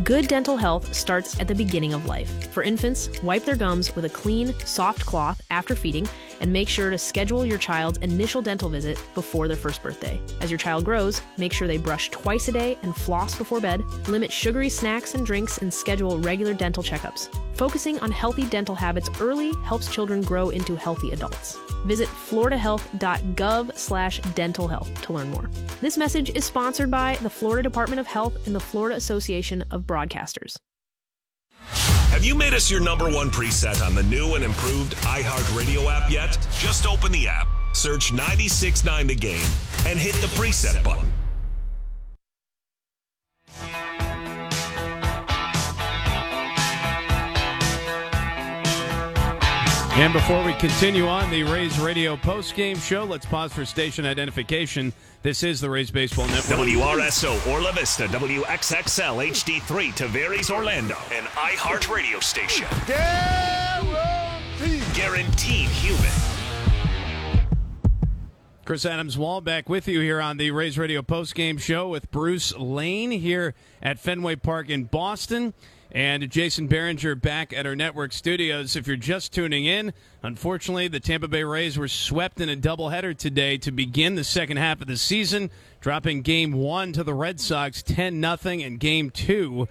Good dental health starts at the beginning of life. For infants, wipe their gums with a clean, soft cloth after feeding, and make sure to schedule your child's initial dental visit before their first birthday. As your child grows, make sure they brush twice a day and floss before bed, limit sugary snacks and drinks, and schedule regular dental checkups. Focusing on healthy dental habits early helps children grow into healthy adults. Visit floridahealth.gov/dental health to learn more. This message is sponsored by the Florida Department of Health and the Florida Association of Broadcasters. Have you made us your number one preset on the new and improved iHeartRadio app yet? Just open the app, search 96.9 The Game, and hit the preset button. And before we continue on the Rays Radio postgame show, let's pause for station identification. This is the Rays Baseball Network. WRSO Orla Vista, WXXL HD3 Tavares Orlando, an iHeart radio station. Guaranteed human. Chris Adams-Wall back with you here on the Rays Radio postgame show with Bruce Lane here at Fenway Park in Boston. And Jason Behringer back at our network studios. If you're just tuning in, unfortunately, the Tampa Bay Rays were swept in a doubleheader today to begin the second half of the season, dropping Game 1 to the Red Sox 10-0 and Game 2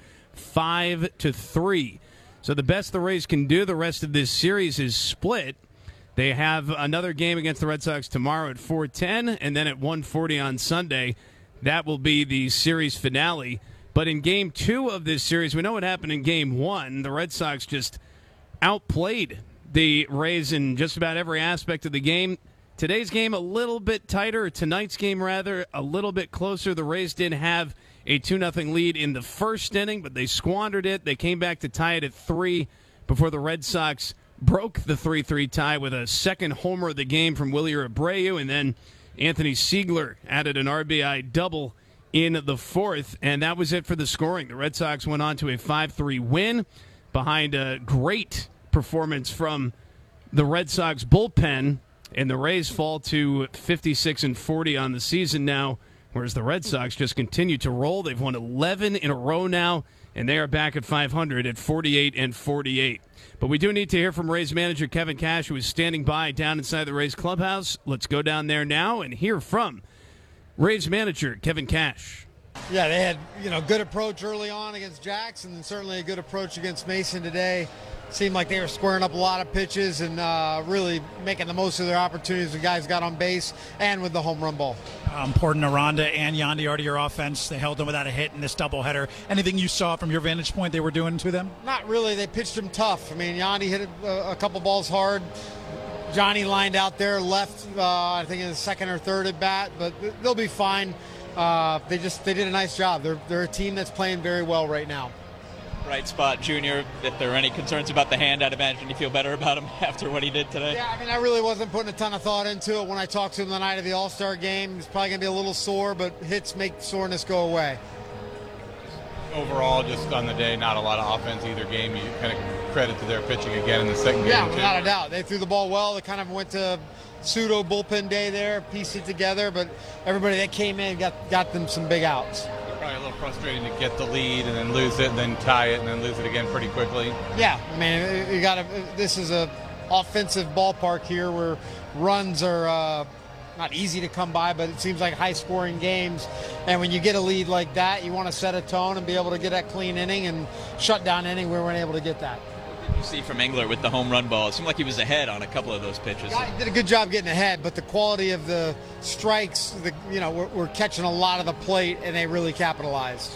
5-3. So the best the Rays can do the rest of this series is split. They have another game against the Red Sox tomorrow at 4:10, and then at 1:40 on Sunday. That will be the series finale. But in Game 2 of this series, we know what happened in Game 1. The Red Sox just outplayed the Rays in just about every aspect of the game. Today's game a little bit tighter, tonight's game rather, a little bit closer. The Rays did have a 2-0 lead in the first inning, but they squandered it. They came back to tie it at 3 before the Red Sox broke the 3-3 tie with a second homer of the game from Wilyer Abreu, and then Anthony Siegler added an RBI double in the fourth, and that was it for the scoring. The Red Sox went on to a 5-3 win behind a great performance from the Red Sox bullpen, and the Rays fall to 56-40 on the season now, whereas the Red Sox just continue to roll. They've won 11 in a row now, and they are back at 500 at 48-48. But we do need to hear from Rays manager Kevin Cash, who is standing by down inside the Rays clubhouse. Let's go down there now and hear from Rays manager Kevin Cash. Yeah, they had good approach early on against Jackson, and certainly a good approach against Mason today. Seemed like they were squaring up a lot of pitches and really making the most of their opportunities. The guys got on base and with the home run ball. Important Aranda and Yandy are to your offense. They held them without a hit in this doubleheader. Anything you saw from your vantage point they were doing to them? Not really. They pitched them tough. I mean, Yandy hit a couple balls hard. Johnny lined out there, left, I think in the second or third at bat, but they'll be fine. They did a nice job. They're a team that's playing very well right now. Bright spot, Junior. If there are any concerns about the hand, I'd imagine you feel better about him after what he did today. Yeah, I mean, I really wasn't putting a ton of thought into it when I talked to him the night of the All-Star game. He's probably going to be a little sore, but hits make soreness go away. Overall, just on the day, not a lot of offense either game. You kind of credit to their pitching again in the second game. Yeah, without a doubt. They threw the ball well. They kind of went to pseudo bullpen day there, pieced it together, but everybody that came in got them some big outs. Probably a little frustrating to get the lead and then lose it and then tie it and then lose it again pretty quickly. Yeah, I mean, this is a offensive ballpark here where runs are not easy to come by, but it seems like high-scoring games. And when you get a lead like that, you want to set a tone and be able to get that clean inning and shut down inning. We weren't able to get that. What did you see from Engler with the home run ball? It seemed like he was ahead on a couple of those pitches. Yeah, he did a good job getting ahead, but the quality of the strikes, we're catching a lot of the plate, and they really capitalized.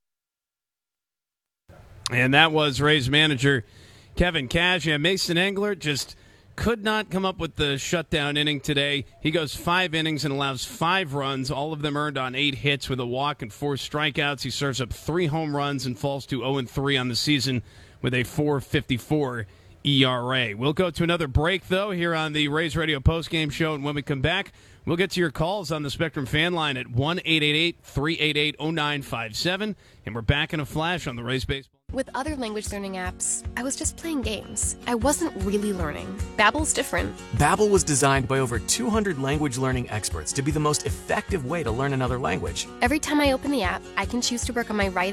And that was Rays manager Kevin Cash. Yeah, Mason Engler just could not come up with the shutdown inning today. He goes 5 innings and allows 5 runs, all of them earned on 8 hits with a walk and 4 strikeouts. He serves up 3 home runs and falls to 0-3 on the season with a 4.54 ERA. We'll go to another break, though, here on the Rays Radio postgame show, and when we come back, we'll get to your calls on the Spectrum fan line at 1-888-388-0957, and we're back in a flash on the Rays Baseball. With other language learning apps, I was just playing games. I wasn't really learning. Babbel's different. Babbel was designed by over 200 language learning experts to be the most effective way to learn another language. Every time I open the app, I can choose to work on my writing